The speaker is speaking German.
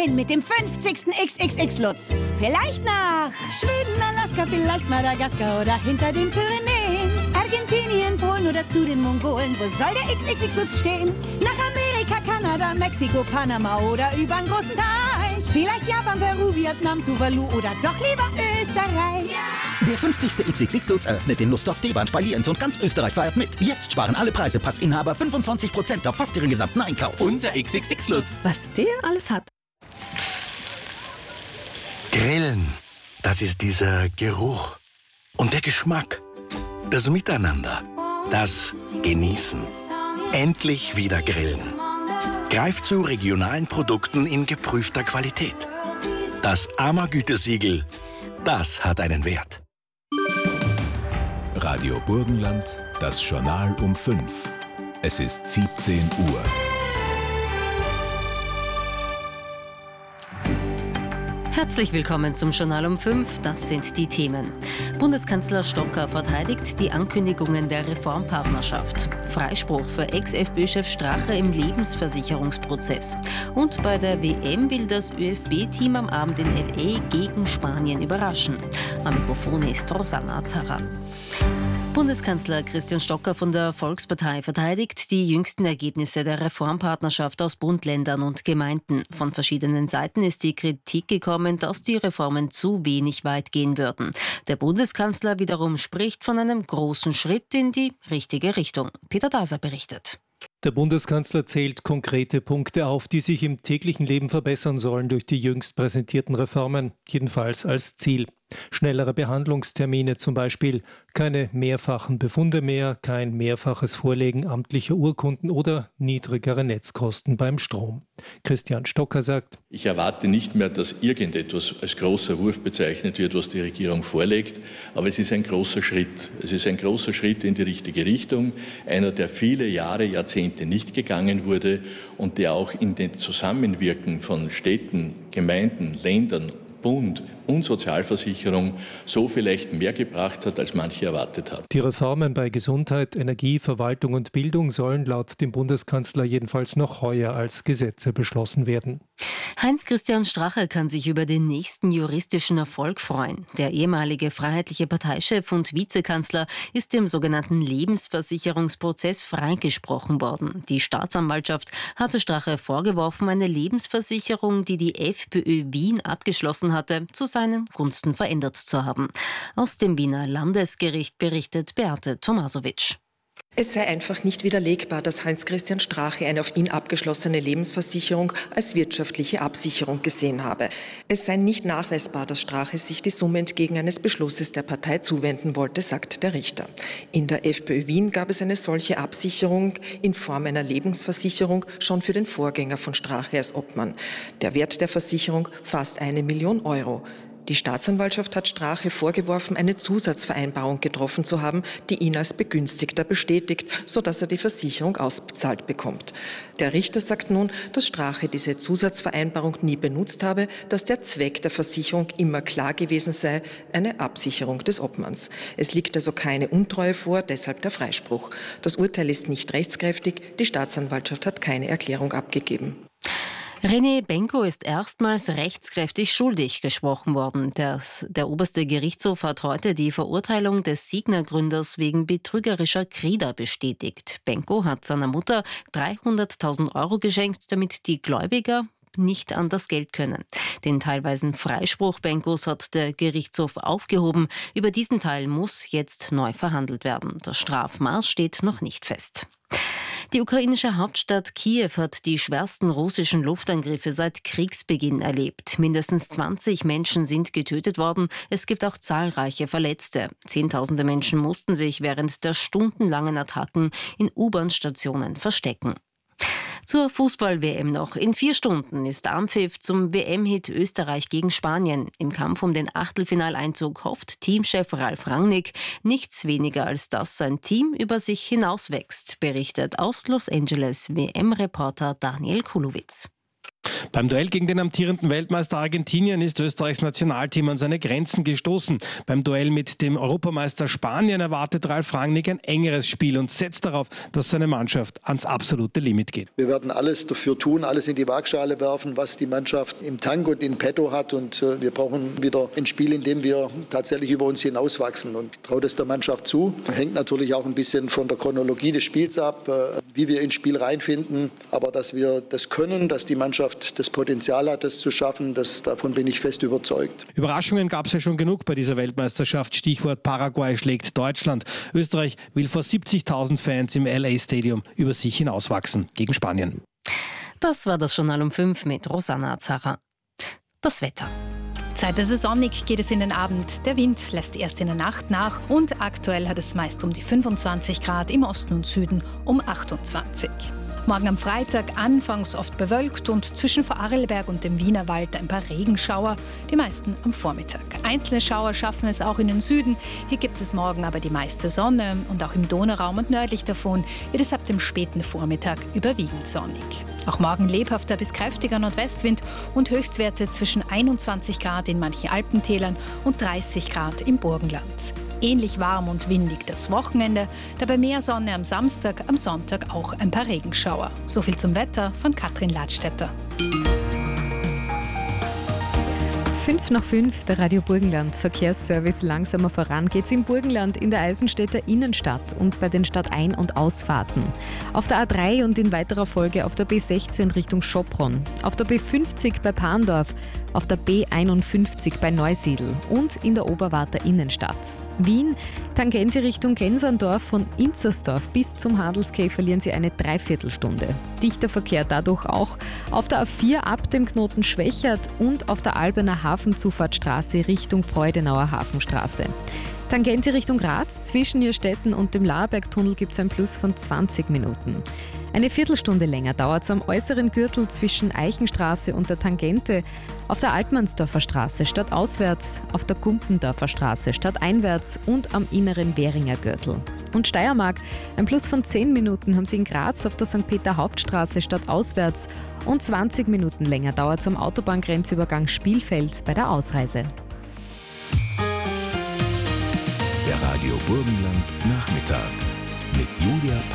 gehen mit dem 50. XXX-Lutz. Vielleicht nach Schweden, Alaska, vielleicht Madagaskar oder hinter den Pyrenäen. Argentinien, Polen oder zu den Mongolen. Wo soll der XXX-Lutz stehen? Nach Amerika, Kanada, Mexiko, Panama oder übern großen Teich. Vielleicht Japan, Peru, Vietnam, Tuvalu oder doch lieber Österreich. Der 50. XXX-Lutz eröffnet in Lustdorf, Deband, bei Lienz und ganz Österreich feiert mit. Jetzt sparen alle Preisepassinhaber 25% auf fast ihren gesamten Einkauf. Unser XXX-Lutz. Was der alles hat. Grillen, das ist dieser Geruch und der Geschmack. Das Miteinander, das Genießen. Endlich wieder grillen. Greift zu regionalen Produkten in geprüfter Qualität. Das AMA-Gütesiegel, das hat einen Wert. Radio Burgenland, das Journal um 5. Es ist 17 Uhr. Herzlich willkommen zum Journal um 5. Das sind die Themen. Bundeskanzler Stocker verteidigt die Ankündigungen der Reformpartnerschaft. Freispruch für Ex-FPÖ-Chef Strache im Lebensversicherungsprozess. Und bei der WM will das ÖFB-Team am Abend in L.A. gegen Spanien überraschen. Am Mikrofon ist Rosanna Zarra. Bundeskanzler Christian Stocker von der Volkspartei verteidigt die jüngsten Ergebnisse der Reformpartnerschaft aus Bund, Ländern und Gemeinden. Von verschiedenen Seiten ist die Kritik gekommen, dass die Reformen zu wenig weit gehen würden. Der Bundeskanzler wiederum spricht von einem großen Schritt in die richtige Richtung. Peter Daser berichtet. Der Bundeskanzler zählt konkrete Punkte auf, die sich im täglichen Leben verbessern sollen durch die jüngst präsentierten Reformen, jedenfalls als Ziel. Schnellere Behandlungstermine zum Beispiel, keine mehrfachen Befunde mehr, kein mehrfaches Vorlegen amtlicher Urkunden oder niedrigere Netzkosten beim Strom. Christian Stocker sagt: Ich erwarte nicht mehr, dass irgendetwas als großer Wurf bezeichnet wird, was die Regierung vorlegt, aber es ist ein großer Schritt. Es ist ein großer Schritt in die richtige Richtung, einer, der viele Jahre, Jahrzehnte nicht gegangen wurde und der auch in den Zusammenwirken von Städten, Gemeinden, Ländern, Bund und Sozialversicherung so vielleicht mehr gebracht hat, als manche erwartet haben. Die Reformen bei Gesundheit, Energie, Verwaltung und Bildung sollen laut dem Bundeskanzler jedenfalls noch heuer als Gesetze beschlossen werden. Heinz-Christian Strache kann sich über den nächsten juristischen Erfolg freuen. Der ehemalige freiheitliche Parteichef und Vizekanzler ist im sogenannten Lebensversicherungsprozess freigesprochen worden. Die Staatsanwaltschaft hatte Strache vorgeworfen, eine Lebensversicherung, die die FPÖ Wien abgeschlossen hatte, zu seinen Gunsten verändert zu haben. Aus dem Wiener Landesgericht berichtet Beate Tomasowitsch. Es sei einfach nicht widerlegbar, dass Heinz-Christian Strache eine auf ihn abgeschlossene Lebensversicherung als wirtschaftliche Absicherung gesehen habe. Es sei nicht nachweisbar, dass Strache sich die Summe entgegen eines Beschlusses der Partei zuwenden wollte, sagt der Richter. In der FPÖ Wien gab es eine solche Absicherung in Form einer Lebensversicherung schon für den Vorgänger von Strache als Obmann. Der Wert der Versicherung fast 1 Million Euro. Die Staatsanwaltschaft hat Strache vorgeworfen, eine Zusatzvereinbarung getroffen zu haben, die ihn als Begünstigter bestätigt, sodass er die Versicherung ausbezahlt bekommt. Der Richter sagt nun, dass Strache diese Zusatzvereinbarung nie benutzt habe, dass der Zweck der Versicherung immer klar gewesen sei, eine Absicherung des Obmanns. Es liegt also keine Untreue vor, deshalb der Freispruch. Das Urteil ist nicht rechtskräftig, die Staatsanwaltschaft hat keine Erklärung abgegeben. René Benko ist erstmals rechtskräftig schuldig gesprochen worden. Der oberste Gerichtshof hat heute die Verurteilung des Signa-Gründers wegen betrügerischer Krieger bestätigt. Benko hat seiner Mutter 300.000 Euro geschenkt, damit die Gläubiger nicht an das Geld können. Den teilweisen Freispruch Benkos hat der Gerichtshof aufgehoben. Über diesen Teil muss jetzt neu verhandelt werden. Das Strafmaß steht noch nicht fest. Die ukrainische Hauptstadt Kiew hat die schwersten russischen Luftangriffe seit Kriegsbeginn erlebt. Mindestens 20 Menschen sind getötet worden. Es gibt auch zahlreiche Verletzte. Zehntausende Menschen mussten sich während der stundenlangen Attacken in U-Bahn-Stationen verstecken. Zur Fußball-WM noch. In 4 Stunden ist Anpfiff zum WM-Hit Österreich gegen Spanien. Im Kampf um den Achtelfinaleinzug hofft Teamchef Ralf Rangnick nichts weniger als dass sein Team über sich hinauswächst, berichtet aus Los Angeles WM-Reporter Daniel Kulowitz. Beim Duell gegen den amtierenden Weltmeister Argentinien ist Österreichs Nationalteam an seine Grenzen gestoßen. Beim Duell mit dem Europameister Spanien erwartet Ralf Rangnick ein engeres Spiel und setzt darauf, dass seine Mannschaft ans absolute Limit geht. Wir werden alles dafür tun, alles in die Waagschale werfen, was die Mannschaft im Tank und in petto hat. Und wir brauchen wieder ein Spiel, in dem wir tatsächlich über uns hinauswachsen. Und ich traue das der Mannschaft zu. Hängt natürlich auch ein bisschen von der Chronologie des Spiels ab, wie wir ins Spiel reinfinden. Aber dass wir das können, dass die Mannschaft das Potenzial hat, das zu schaffen, davon bin ich fest überzeugt. Überraschungen gab es ja schon genug bei dieser Weltmeisterschaft. Stichwort Paraguay schlägt Deutschland. Österreich will vor 70.000 Fans im LA Stadium über sich hinauswachsen gegen Spanien. Das war das Journal um 5 mit Rosanna Azara. Das Wetter. Zeitweise sonnig geht es in den Abend. Der Wind lässt erst in der Nacht nach und aktuell hat es meist um die 25 Grad, im Osten und Süden um 28. Morgen am Freitag anfangs oft bewölkt und zwischen Vorarlberg und dem Wienerwald ein paar Regenschauer, die meisten am Vormittag. Einzelne Schauer schaffen es auch in den Süden. Hier gibt es morgen aber die meiste Sonne und auch im Donauraum und nördlich davon wird es ab dem späten Vormittag überwiegend sonnig. Auch morgen lebhafter bis kräftiger Nordwestwind und Höchstwerte zwischen 21 Grad in manchen Alpentälern und 30 Grad im Burgenland. Ähnlich warm und windig das Wochenende, dabei mehr Sonne am Samstag, am Sonntag auch ein paar Regenschauer. So viel zum Wetter von Katrin Ladstätter. 5:05, der Radio Burgenland Verkehrsservice langsamer voran geht's im Burgenland, in der Eisenstädter Innenstadt und bei den Stadtein- und Ausfahrten. Auf der A3 und in weiterer Folge auf der B16 Richtung Schopron, auf der B50 bei Parndorf, auf der B51 bei Neusiedl und in der Oberwarter Innenstadt. Wien, Tangente Richtung Gensandorf, von Inzersdorf bis zum Handelsquai verlieren Sie eine Dreiviertelstunde. Dichter Verkehr dadurch auch auf der A4 ab dem Knoten Schwächert und auf der Alberner Hafenzufahrtsstraße Richtung Freudenauer Hafenstraße. Tangente Richtung Graz, zwischen Nierstetten und dem Laerbergtunnel gibt es ein Plus von 20 Minuten. Eine Viertelstunde länger dauert es am äußeren Gürtel zwischen Eichenstraße und der Tangente, auf der Altmannsdorfer Straße stadtauswärts, auf der Gumpendorfer Straße stadteinwärts und am inneren Währinger Gürtel. Und Steiermark, ein Plus von 10 Minuten haben Sie in Graz auf der St. Peter Hauptstraße stadtauswärts und 20 Minuten länger dauert es am Autobahngrenzübergang Spielfeld bei der Ausreise. Der Radio Burgenland Nachmittag mit Julia